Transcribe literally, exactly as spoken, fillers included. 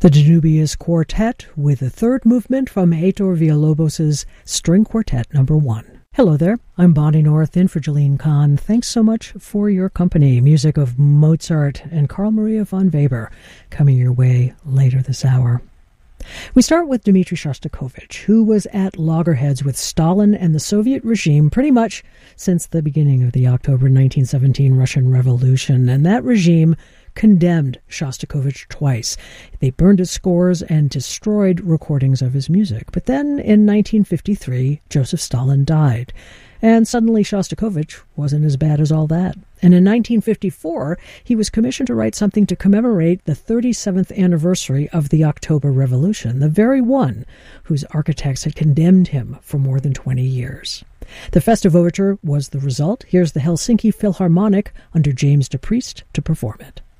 The Danubius Quartet with the third movement from Heitor Villalobos' String Quartet number one. Hello there, I'm Bonnie North in for Jeline Kahn. Thanks so much for your company. Music of Mozart and Carl Maria von Weber coming your way later this hour. We start with Dmitri Shostakovich, who was at loggerheads with Stalin and the Soviet regime pretty much since the beginning of the October nineteen seventeen Russian Revolution, and that regime condemned Shostakovich twice. They burned his scores and destroyed recordings of his music. But then in nineteen fifty-three, Joseph Stalin died. And suddenly Shostakovich wasn't as bad as all that. And in nineteen fifty-four, he was commissioned to write something to commemorate the thirty-seventh anniversary of the October Revolution, the very one whose architects had condemned him for more than twenty years. The festive overture was the result. Here's the Helsinki Philharmonic under James DePriest to perform it.